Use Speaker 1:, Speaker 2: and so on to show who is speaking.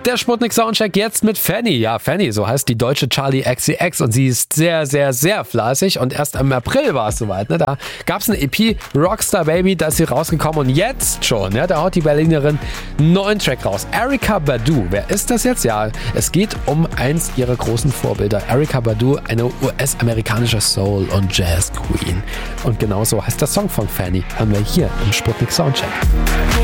Speaker 1: Der Sputnik Soundcheck jetzt mit Fanny. Ja, Fanny, so heißt die deutsche Charli XCX und sie ist sehr, sehr, sehr fleißig und erst im April war es soweit. Ne? Da gab es eine EP, Rockstar Baby, da ist sie rausgekommen und jetzt schon, ja, da haut die Berlinerin einen neuen Track raus. Erykah Badu, wer ist das jetzt? Ja, es geht um eins ihrer großen Vorbilder. Erykah Badu, eine US-amerikanische Soul- und Jazz-Queen. Und genauso heißt der Song von Fanny. Hören wir hier im Sputnik Soundcheck.